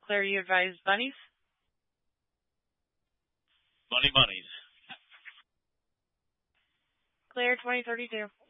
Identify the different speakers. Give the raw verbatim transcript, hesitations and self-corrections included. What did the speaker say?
Speaker 1: Claire, you advised bunnies?
Speaker 2: Bunny bunnies.
Speaker 1: Claire, twenty thirty-two.